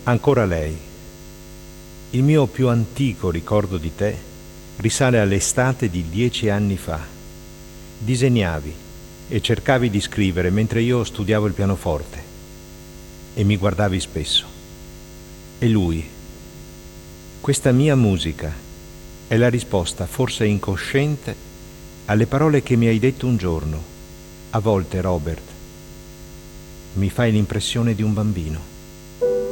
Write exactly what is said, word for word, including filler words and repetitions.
Ancora lei. Il mio più antico ricordo di te risale all'estate di dieci anni fa. Disegnavi e cercavi di scrivere mentre io studiavo il pianoforte e mi guardavi spesso. E lui, questa mia musica, è la risposta, forse incosciente, alle parole che mi hai detto un giorno. A volte, Robert, mi fai l'impressione di un bambino.